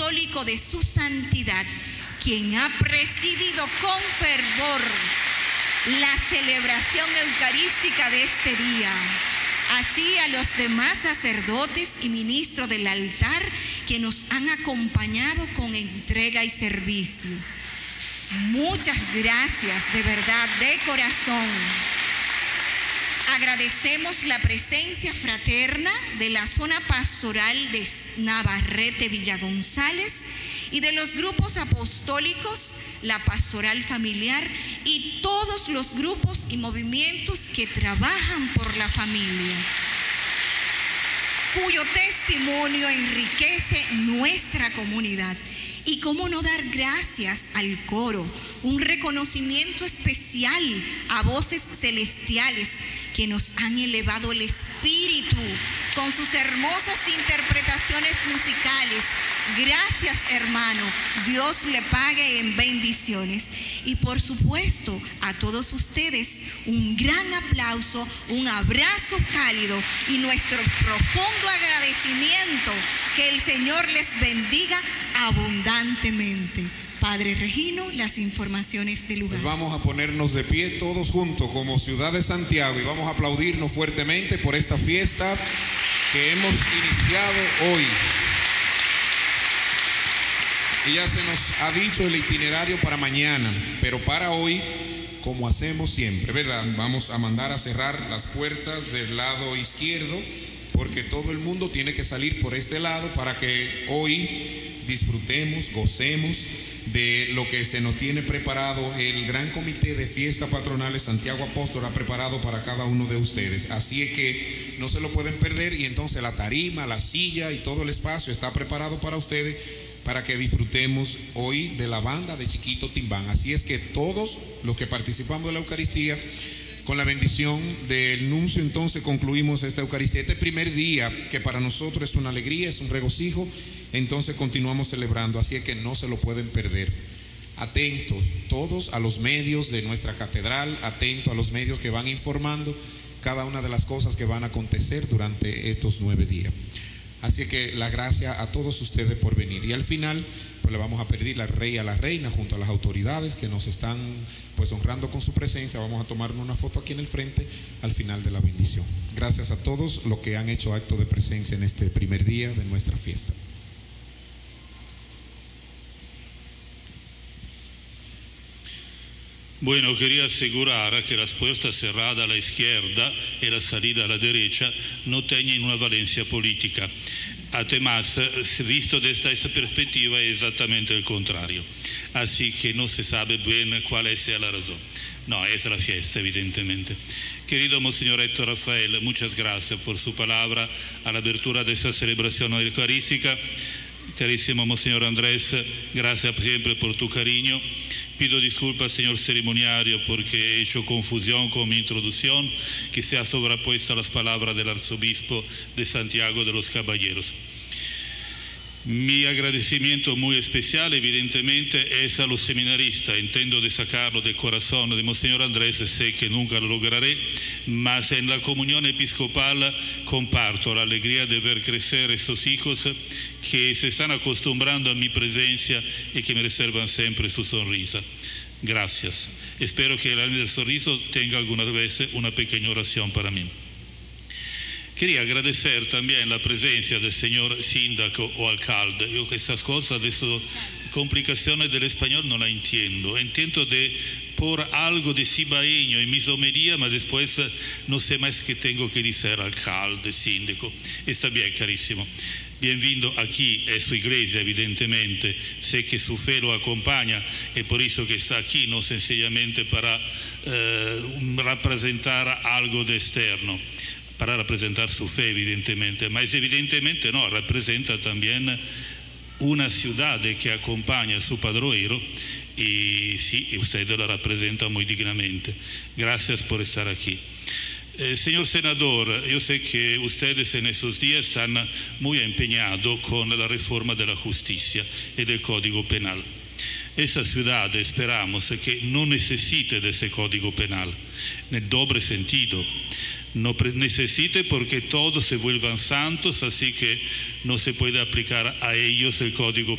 apostólico de su santidad, quien ha presidido con fervor la celebración eucarística de este día. Así a los demás sacerdotes y ministros del altar que nos han acompañado con entrega y servicio. Muchas gracias, de verdad, de corazón. Agradecemos la presencia fraterna de la zona pastoral de Navarrete, Villa González, y de los grupos apostólicos, la pastoral familiar y todos los grupos y movimientos que trabajan por la familia, cuyo testimonio enriquece nuestra comunidad. Y cómo no dar gracias al coro, un reconocimiento especial a voces celestiales que nos han elevado el espíritu con sus hermosas interpretaciones musicales. Gracias, hermano, Dios le pague en bendiciones. Y por supuesto, a todos ustedes, un gran aplauso, un abrazo cálido y nuestro profundo agradecimiento. Que el Señor les bendiga abundantemente. Padre Regino, las informaciones del lugar. Pues vamos a ponernos de pie todos juntos como Ciudad de Santiago y vamos a aplaudirnos fuertemente por esta fiesta que hemos iniciado hoy. Y ya se nos ha dicho el itinerario para mañana, pero para hoy, como hacemos siempre, ¿verdad? Vamos a mandar a cerrar las puertas del lado izquierdo, porque todo el mundo tiene que salir por este lado para que hoy disfrutemos, gocemos de lo que se nos tiene preparado. El gran comité de fiestas patronales Santiago Apóstol ha preparado para cada uno de ustedes, así es que no se lo pueden perder. Y entonces la tarima, la silla y todo el espacio está preparado para ustedes, para que disfrutemos hoy de la banda de Chiquito Timbán. Así es que todos los que participamos de la Eucaristía, con la bendición del nuncio, entonces concluimos esta Eucaristía. Este primer día, que para nosotros es una alegría, es un regocijo, entonces continuamos celebrando, así es que no se lo pueden perder. Atentos todos a los medios de nuestra catedral, atentos a los medios que van informando cada una de las cosas que van a acontecer durante estos 9 días. Así que la gracia a todos ustedes por venir. Y al final, pues le vamos a pedir al rey y a la reina junto a las autoridades que nos están pues honrando con su presencia. Vamos a tomarnos una foto aquí en el frente al final de la bendición. Gracias a todos los que han hecho acto de presencia en este primer día de nuestra fiesta. Bueno, quería asegurar que las puertas cerradas a la izquierda y la salida a la derecha no tienen una valencia política. Además, visto desde esta perspectiva, es exactamente el contrario. Así que no se sabe bien cuál sea la razón. No, es la fiesta, evidentemente. Querido Monseñor Héctor Rafael, muchas gracias por su palabra a la apertura de esta celebración eucarística. Carísimo Monseñor Andrés, gracias siempre por tu cariño. Pido disculpas, señor cerimoniario, porque he hecho confusión con mi introducción, que se ha sobrepuesto a las palabras del arzobispo de Santiago de los Caballeros. Mi agradecimiento muy especial, evidentemente, es a los seminaristas. Intento de sacarlo del corazón de Monseñor Andrés, sé que nunca lo lograré, mas en la comunión episcopal comparto la alegría de ver crecer estos hijos que se están acostumbrando a mi presencia y que me reservan siempre su sonrisa. Gracias. Espero que el año del sorriso tenga alguna vez una pequeña oración para mí. Quería agradecer también la presencia del señor síndaco o alcalde. Yo estas cosas, de estas complicaciones del español no la entiendo. Entiendo de por algo de cibaeño en mis homerías, pero después no sé más qué tengo que decir, alcalde, síndico. Está bien, carísimo. Bienvenido aquí, es su iglesia evidentemente, sé que su fe lo acompaña y por eso que está aquí, no sencillamente para representar algo de externo, para representar su fe evidentemente, mas evidentemente no, representa también una ciudad que acompaña a su padroero y sí, usted la representa muy dignamente. Gracias por estar aquí. Señor senador, yo sé que ustedes en esos días están muy empeñados con la reforma de la justicia y del Código Penal. Esta ciudad esperamos que no necesite de ese Código Penal, en el doble sentido. No necesite porque todos se vuelvan santos, así que no se puede aplicar a ellos el Código